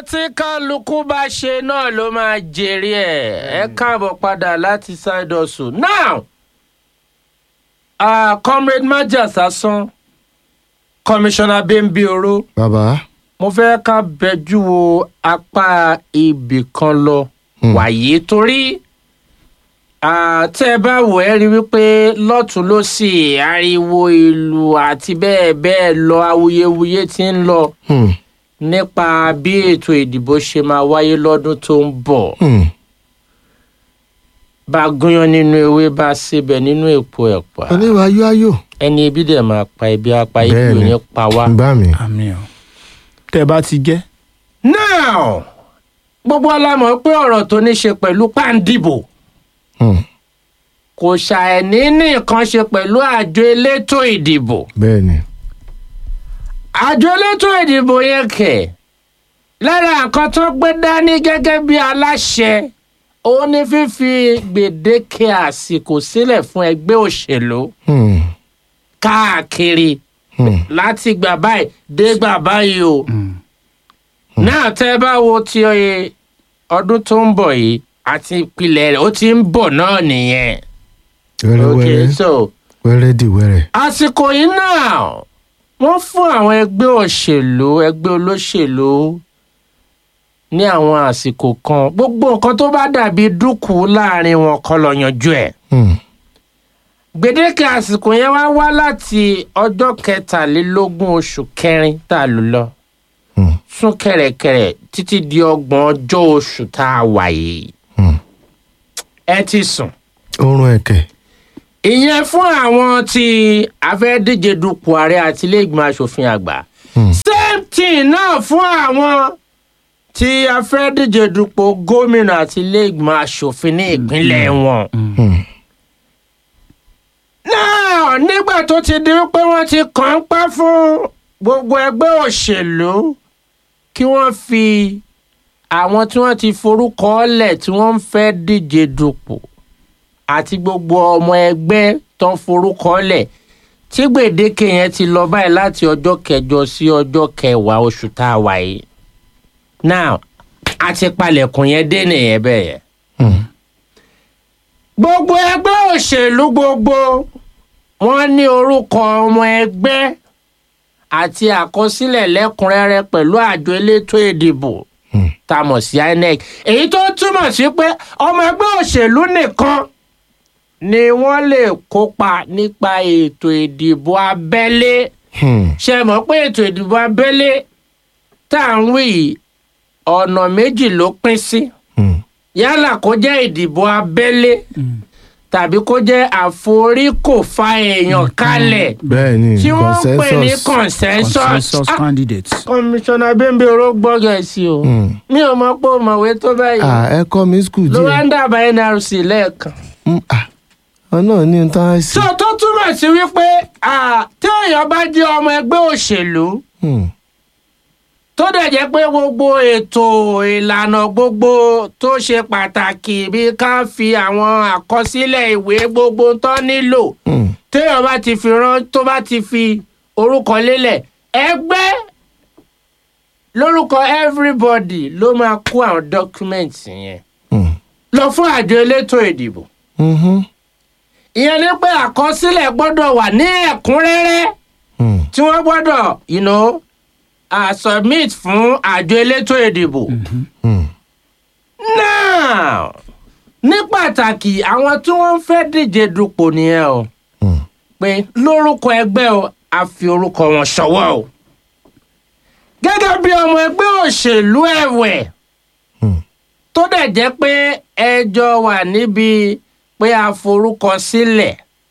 tí kálukú bá ṣe náà ló máa jèrè ẹ̀. ẹ káàbọ̀ padà láti Side Hustle. Now, Comrade Maja Sasan, Commissioner Bembioro. Bàbá. Mo fẹ́ ká bẹjú wo apá ibì kan lọ wàyí torí tẹ́ ẹ bá wò ẹ́ rí wípé lọ́tún lósì ariwo ìlú àti bẹ́ẹ̀ bẹ́ẹ̀ lọ awuyewuye tí ń lọ nípa bí ètò ìdìbò ṣe máa wáyé lọ́dún tó ń bọ̀. Bá gúnyán nínú ewé bá síbẹ̀ nínú èpo ẹ̀pà. Oníwà ayọ̀. Ẹni ibi dẹ̀ máa pa ibi apá ibi ò ní pa wá. Bá mi. Àmín o. Tẹ́ bá ti jẹ́. Now, gbogbo alámọ̀ pé ọ̀rọ̀ tó ní ṣe pẹ̀lú pàǹdìbò kò ṣàìní ní nǹkan ṣe pẹ̀lú àjọ elétò ìdìbò. Bẹ́ẹ̀ni. Àjọ elétò ìdìbò yẹn kẹ̀ lára nǹkan tó gbé dání gẹ́gẹ́ bí aláṣẹ ó ní fífi gbèdéke àsìkò sílẹ̀ fún ẹgbẹ́ òṣèlú káàkiri láti gbà báyìí dé gbà báyìí o. Náà tẹ́ bá wo ti ọdún tó ń bọ̀ yìí àti ìpìlẹ̀ rẹ̀ ó ti ń bọ̀ náà nìyẹn. Wẹ́rẹ́wẹ́rẹ́. So Wẹ́rẹ́ di wẹ́rẹ́. àsìkò yìí náà wọ́n fún àwọn ẹgbẹ́ olóṣèlú ní àwọn àsìkò kan gbogbo nǹkan tó bá dàbí dúkùú láàrin wọn kọ́ lọ yanjú ẹ̀. Gbèdéke àsìkò yẹn wá láti ọjọ́ 23 oṣù kẹrin tá a lò lọ sún kẹ̀rẹ̀kẹ̀rẹ̀ títí di 30 ọjọ́ oṣù tá a wà yìí. Ẹ ti sùn. Oorun ẹ̀kẹ́. Ìyẹn fún àwọn tí a fẹ́ díje dupò ààrẹ àti ilé ìgbìmọ̀ asòfin àgbà. Same thing náà fún àwọn tí a fẹ́ díje dupò gómìnà àti ilé ìgbìmọ̀ asòfin ní ìpínlẹ̀ wọn. Náà nígbà tó ti di pé wọ́n ti kàn ń pa fún gbogbo ẹgbẹ́ òṣèlú kí wọ́n fi àwọn tí wọ́n ti forúkọ lẹ̀ tí wọ́n ń fẹ́ díje dupò àti gbogbo ọmọ ẹgbẹ́ tó ń forúkọ lẹ̀ tí gbèdéke yẹn ti lọ báyìí láti ọjọ́ 8 sí ọjọ́ 10 oṣù tá a wà yìí. Now, a ti palẹ̀kùn yẹn dé nìyẹn bẹ́ẹ̀ yẹn. Gbogbo ẹgbẹ́ òṣèlú gbogbo wọ́n ní orúkọ ọmọ ẹgbẹ́ àti àkọsílẹ̀ lẹ́kùnrẹ́rẹ́ pẹ̀lú àjọ elétò ìdìbò tá a mọ̀ sí INEC. Èyí tó túmọ̀ sí pé ọmọ ẹgbẹ́ òṣèlú nìkan ni wọ́n lè kópa nípa ètò ìdìbò abẹ́lé. Ṣé ẹ mọ̀ pé ètò ìdìbò abẹ́lé tá à ń wí yìí ọ̀nà méjì ló pín sí. Yálà kó jẹ́ ìdìbò abẹ́lé tàbí kó jẹ́ àforíkòfà èèyàn kalẹ̀ tí wọ́n ń pè ní consensus candidates. Commissioner Bembioro gbọ́gẹ̀ sí o. Mi ò mọ̀ pé o mọ̀wé tó báyìí. Ẹ kọ́ mi skul díẹ̀. ló wá ń dàbà NRC lẹ́ẹ̀kan. Ọ̀nà ní n tán á sí. tó túmọ̀ sí wípé tí èèyàn bá jẹ́ ọmọ ẹgbẹ́ òṣèlú tó dẹ̀ jẹ́ pé gbogbo ètò ìlànà gbogbo tó ṣe pàtàkì bí ká fi àwọn àkọsílẹ̀ ìwé gbogbo tó nílò téèyàn bá ti fi tó bá ti fi orúkọ lélẹ̀ ẹgbẹ́ lórúkọ everybody ló máa kó àwọn documents yẹn lọ fún àjọ elétò ìdìbò. Ìyẹn ni pé àkọsílẹ̀ gbọ́dọ̀ wà ní ẹ̀kúnrẹ́rẹ́ tí wọ́n gbọ́dọ̀ submit fún àjọ elétò ìdìbò. Now, ní pàtàkì àwọn tí wọ́n ń fẹ́ díje dupò nìyẹn o pé lórúkọ ẹgbẹ́ o a fi orúkọ wọn ṣọwọ́ o. Gẹ́gẹ́ bí ọmọ ẹgbẹ́ òṣèlú ẹ̀wẹ̀ tó dẹ̀ jẹ́ pé ẹjọ́ wà níbi pé a forúkọ sílẹ̀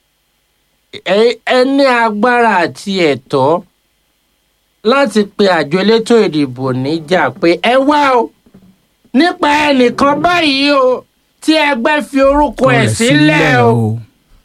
ẹ ní agbára àti ẹ̀tọ́ láti pe àjọ elétò ìdìbò níjà pé ẹ wá o nípa ẹnìkan báyìí o tí ẹgbẹ́ fi orúkọ ẹ̀ sílẹ̀ o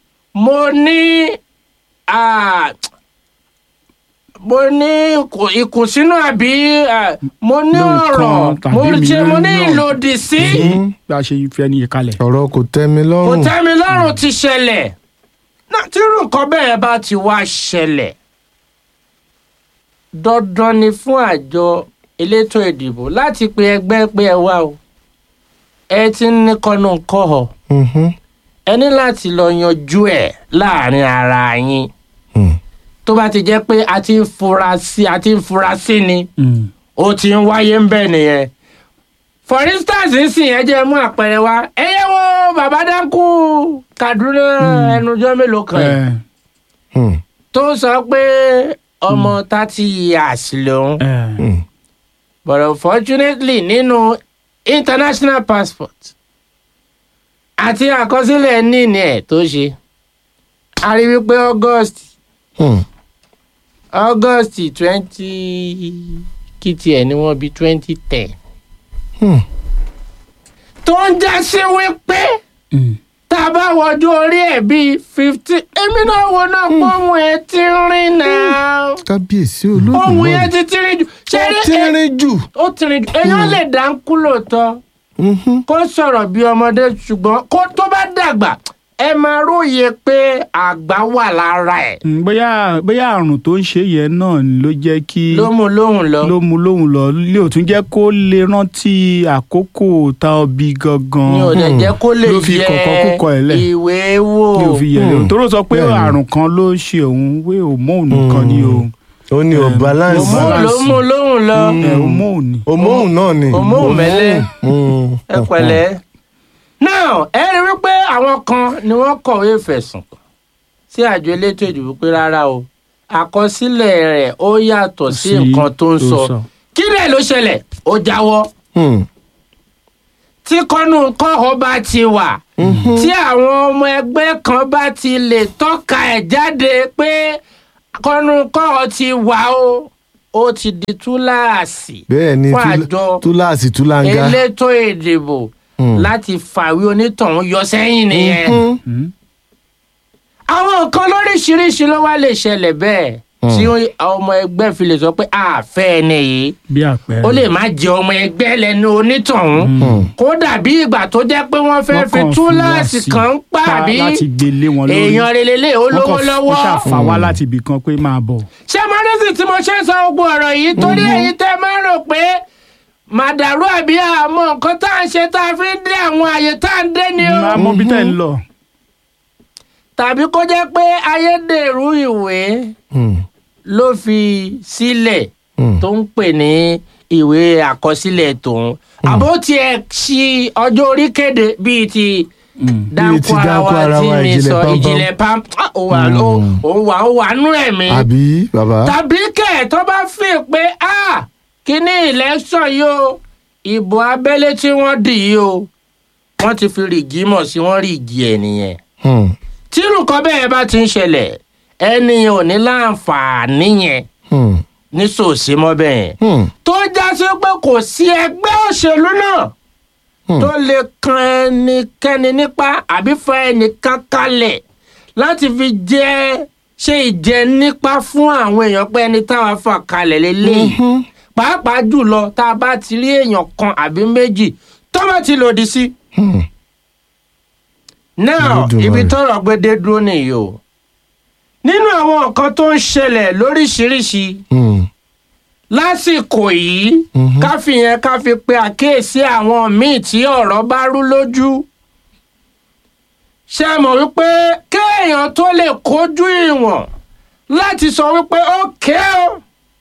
mo ní ìkùnsínú àbí mo ní ọ̀rọ̀ mo ní ìlòdì sí. Bí a ṣe fẹ́ ní ìkalẹ̀. Ọ̀rọ̀ kò tẹ́ mi lọ́rùn. Kò tẹ́ mi lọ́rùn ti ṣẹlẹ̀. Náà tí irú nǹkan bẹ́ẹ̀ bá ti wá ṣẹlẹ̀ dandan ni fún àjọ elétò ìdìbò láti pe ẹgbẹ́ pé ẹ wá o ẹ ti ń ní kọ́nù kọ́ ọ ẹ ní láti lọ yanjú ẹ̀ láàrin ara yín tó bá ti jẹ́ pé a ti ń fura sí ni ó ti ń wáyé ń bẹ̀ nìyẹn for instance nsìn ẹ jẹ́ mú àpẹẹrẹ wá ẹ yẹ wo bàbá dáńkù Kaduna ẹnujọ́ mélòó kan yìí tó sọ pé ọmọ 30 years lòun but unfortunately nínú international passport àti àkọsílẹ̀ níní ẹ̀ tó ṣe a rí wípé August 20 kìtì ẹ̀ ni wọ́n bí 2010 tó ń já sí wípé tá a bá wọjú orí ẹ̀ bíi 50 èmi náà wo náà pọ́nmù ẹ̀ ti rìn náà. kábíyèsí Olódùmarè ohun yẹn ti tirin jù. ó tirin jù. ó tirin jù èèyàn lè dá ń kú lóòótọ́ kó sọ̀rọ̀ bí ọmọdé ṣùgbọ́n kó tó bá dàgbà ẹ máa róye pé àgbà wà lára ẹ̀. bóyá àrùn tó ń ṣe yẹn náà ló jẹ́ kí. ló mú lóhùn lọ. lé ò tún jẹ́ kó lè rántí àkókò tá ọ bí gangan. ní ò dẹ̀ jẹ́ kó lè yẹ ìwé wò. ní ò fi yẹ lé o tóró sọ pé àrùn kan ló ń ṣe òun wé hormone kan ni o. ó ní o balance. ló mú lóhùn lọ. hormone náà ni. hormone mẹ́lẹ́ ẹ pẹ̀lẹ́. now ẹ rí wípé àwọn kan ni wọ́n kọ̀wé ìfẹ̀sùn sí àjọ elétò ìdìbò pé rárá o àkọsílẹ̀ rẹ̀ ó yàtọ̀ sí nǹkan tó ń sọ kí lẹ̀ ló ṣẹlẹ̀ ó jáwọ́ tí kọ́nù kọ́họ́ bá ti wà tí àwọn ọmọ ẹgbẹ́ kan bá ti lè tọ́ka ẹ̀ jáde pé kọ́nù kọ́họ́ ti wà ó ti di túláàsì fún àjọ elétò ìdìbò láti fàwé onítọ̀hún yọ sẹ́yìn nìyẹn. àwọn nǹkan lóríṣiríṣi ló wá lè ṣẹlẹ̀ bẹ́ẹ̀ tí ọmọ ẹgbẹ́ fi lè sọ pé àfẹ́ ẹni yìí ó lè má jẹ ọmọ ẹgbẹ́ lẹ́nu onítọ̀hún kó dàbí ìgbà tó jẹ́ pé wọ́n fẹ́ fi túláàsì kan ń pàbí èèyàn relele olówó lọ́wọ́. wọ́n ṣàfà wá láti ibì kan pé máa bọ̀. ṣé mo ní sí tí mo ṣe ń sọ gbogbo ọ̀rọ̀ yìí torí èyí tẹ́ máa ń rò pé màdàrú àbí àmọ́ nǹkan tá à ń ṣe tá a fi ń dé àwọn àyè tá à ń dé ni o. máa mọ bí tẹ́ ń lọ. tàbí kó jẹ́ pé ayédèrú ìwé ló fi sílẹ̀ tó ń pè ní ìwé àkọsílẹ̀ tòun àbó tiẹ̀ ṣí ọjọ́ orí kéde bíi ti dáńkó ara wa tí mi sọ ìjìnlẹ̀ pam ó wà nú ẹ̀mí. àbí bàbá. tàbí kẹ̀ tó bá fi pé kíní election yìí o ìbò abẹ́lé tí wọ́n dì yìí o wọ́n ti fi rìgì mọ̀ sí wọ́n rìgì ẹ̀ nìyẹn. tírù kan bẹ́ẹ̀ bá ti ń ṣẹlẹ̀ ẹni ò ní láǹfààní yẹn ní sòsí mọ́ bẹ́ẹ̀ tó já sí pé kò sí ẹgbẹ́ òṣèlú náà tó lè kan ẹnikẹ́ni nípa àbí fa ẹnìkan kalẹ̀ láti fi ṣe ìjẹ nípa fún àwọn èèyàn pé ẹni táwa fà kalẹ̀ lélẹ́yìí pàápàá jùlọ tá a bá ti rí èèyàn kan àbí méjì tó bá ti lòdì sí. now ibi tọ́rọ̀ gbédé dúró nìyí o nínú àwọn nǹkan tó ń ṣẹlẹ̀ lóríṣiríṣi lásìkò yìí ká fi pe àkíyèsí àwọn míì tí ọ̀rọ̀ bá rú lójú ṣe mọ̀ wípé kéèyàn tó lè kojú ìwọ̀n láti sọ wípé ókè o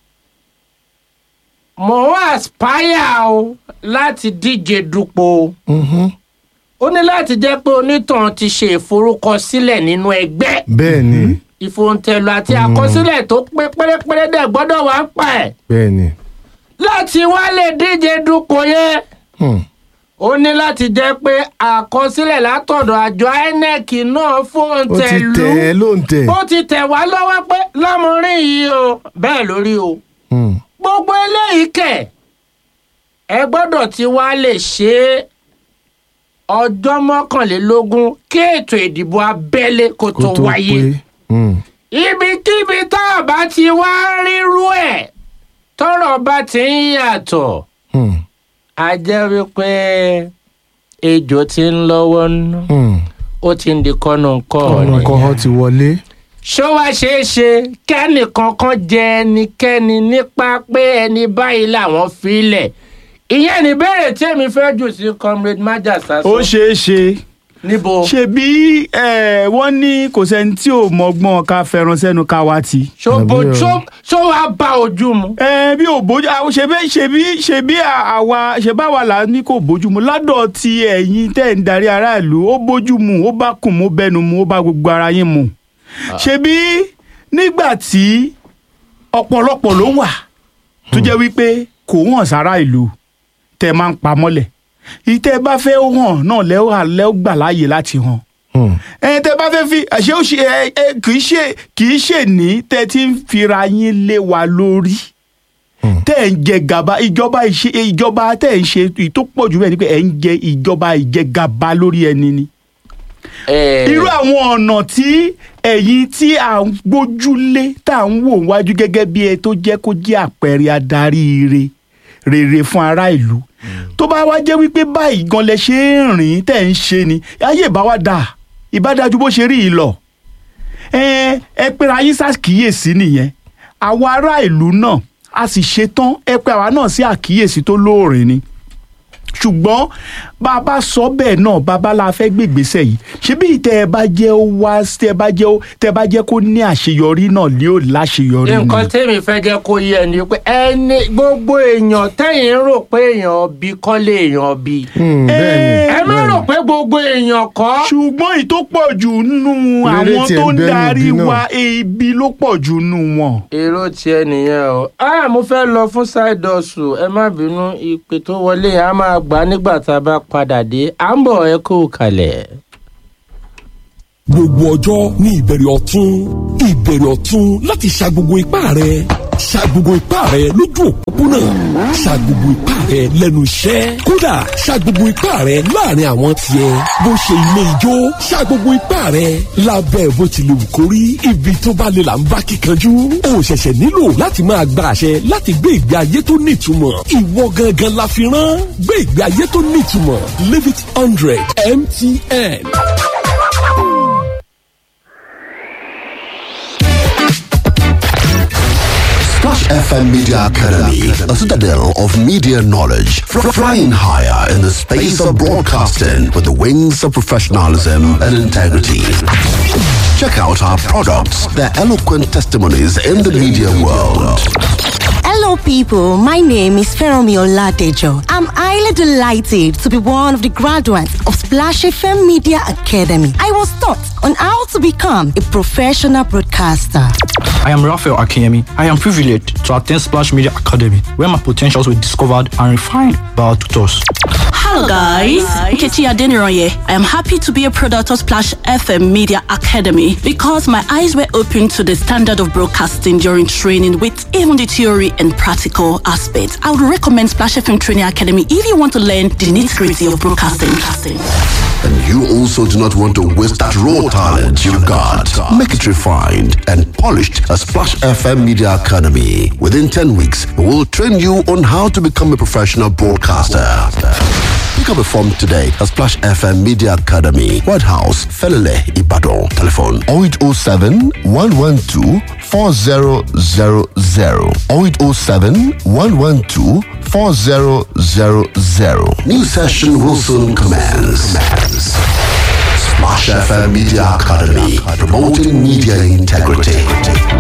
mo aspire o láti díje dupò ó ní láti jẹ́ pé onítàn ti ṣe ìforúkọsílẹ̀ nínú ẹgbẹ́. bẹ́ẹ̀ni. ìfòǹtẹ̀lù àti àkọsílẹ̀ tó pé pérépéré dẹ̀ gbọ́dọ̀ wà ń pa ẹ̀. bẹ́ẹ̀ni. láti wá lè díje dupò yẹn ó ní láti jẹ́ pé àkọsílẹ̀ látọ̀dọ̀ àjọ INEC náà fòǹtẹ̀lù ó ti tẹ̀ wá lọ́wọ́ pé lọ́mọrin yìí o bẹ́ẹ̀ lórí o. gbogbo eléyìí kẹ̀ ẹ gbọ́dọ̀ ti wá lè ṣe ọjọ́ 21 kí ètò ìdìbò abẹ́lé kó tó wáyé. ibikíbi tá a bá ti wá rírú ẹ̀ tọ́rọ̀ bá ti ń yàtọ̀ a jẹ́ wípé ejò ti ń lọ́wọ́ nú ó ti ń di kọ́nù-kọ́ ti wọlé. ṣó wá ṣeé ṣe kẹ́nìkankan jẹ ẹnikẹ́ni nípa pé ẹni báyìí làwọn fi lẹ̀ ìyẹn ní bẹ̀rẹ̀ tí èmi fẹ́ jù sí comrade Majasa. ó ṣeé ṣe níbo. ṣebí wọ́n ní kò sẹ́ni tí ò mọ̀gbọ́n ká fẹ́ràn sẹ́nu ká wá ti. ṣó wàá bá ojú mu. bí ò bójú ṣebí àwa là ní kò bójú mu ládọ̀ tí ẹ̀yin tẹ̀ ń darí aráàlú ó bójú mu ó bá kùn mú bẹnu mu ó bá gbogbo ara yín mu. ṣebí nígbà tí ọ̀pọ̀lọpọ̀ ló wà tó jẹ́ wípé kò hàn sára ìlú tẹ́ máa ń pa mọ́lẹ̀ ìtẹ́ bá fẹ́ hàn náà lẹ́wọ̀ gbà láàyè láti hàn. tẹ́ bá fẹ́ fi kì í ṣe ní tẹ́ ti ń fira yín lé wa lórí tẹ́ ń jẹ gàba ìjọba tẹ́ ń ṣe tó pọ̀ jù bẹ́ẹ̀ ni pé ẹ̀ ń jẹ ìjọba ìjẹgàba lórí ẹni ni. irú àwọn ọ̀nà tí ẹ̀yin tí à ń gbójúlé tá à ń wò wájú gẹ́gẹ́ bí ẹ tó jẹ́ kó jẹ́ àpẹẹrẹ adarí rere fún ará ìlú tó bá wá jẹ́ wípé báyìí gan lẹ ṣe ń rìn tẹ̀ ń ṣe ni ayé ìbá wa dà ìbádájú bó ṣe rí yìí lọ. ẹ pera yín ṣàkíyèsí nìyẹn àwa ará ìlú náà a sì ṣetán ẹ pé àwa náà sí àkíyèsí tó lóòrìn ni ṣùgbọ́n bá a bá sọ bẹ́ẹ̀ náà bàbá la fẹ́ gbègbèsẹ̀ yìí ṣebí tẹ́ ẹ bá jẹ́ ó wá tẹ́ ẹ bá jẹ́ kó ní àṣeyọrí náà ni ó láṣeyọrí ni. nǹkan tẹ́mi fẹ́ jẹ́ kó yé ni pé ẹni gbogbo èèyàn tẹ́yìn rò pé èèyàn bí kọ́ lé èèyàn bí. ẹ má rò pé gbogbo èèyàn kọ́. ṣùgbọ́n èyí tó pọ̀ jù nínú àwọn tó ń darí wa ebi ló pọ̀ jù nínú wọn. èrò tiẹ̀ nìyẹn o mo fẹ́ lọ fún side hustle ẹ má bínú ìpè tó wọlé a máa gbà nígbà tá a bá padà dé à ń bọ̀ ẹ kó kalẹ̀. gbogbo ọjọ́ ní ìbẹ̀rẹ̀ ọ̀tún láti ṣa gbogbo ipá rẹ̀ ṣa gbogbo ipá rẹ̀ lójú òpópónà ṣa gbogbo ipá rẹ̀ lẹ́nu iṣẹ́ kódà ṣa gbogbo ipá rẹ̀ láàrin àwọn tiẹ̀ bó ṣe ilé ijó ṣa gbogbo ipá rẹ̀ lábẹ́ bó ti lè wù kó rí ibi tó bá lè là ń bá kíkanjú o ṣẹ̀ṣẹ̀ nílò láti máa gba àṣẹ láti gbé ìgbé ayé tó nítumọ̀ ìwọ gangan la fi rán gbé ìgbé ayé tó nítumọ̀ live it 100 MTN. Splash FM Media Academy, a citadel of media knowledge, flying higher in the space of broadcasting with the wings of professionalism and integrity. Check out our products, their eloquent testimonies in the media world. Hello people, my name is Feromi Oladejo. I'm highly delighted to be one of the graduates of Splash FM Media Academy. I was taught on how to become a professional broadcaster. I am Raphael Akiyemi. I am privileged to attend Splash Media Academy, where my potentials were discovered and refined by our tutors. Hello guys, Nkechi Adeniroye. I am happy to be a product of Splash FM Media Academy because my eyes were opened to the standard of broadcasting during training with even the theory and practical aspects. I would recommend Splash FM Training Academy if you want to learn the nitty-gritty of broadcasting. And you also do not want to waste that raw talent you got. Make it refined and polished at Splash FM Media Academy. Within 10 weeks, we will train you on how to become a professional broadcaster. Pick up a form today at Splash FM Media Academy, White House, Felele, Ibadan. Telephone 0807 112 4000 0807 112 4000. New session will soon commence. Splash FM Media Academy, promoting media integrity.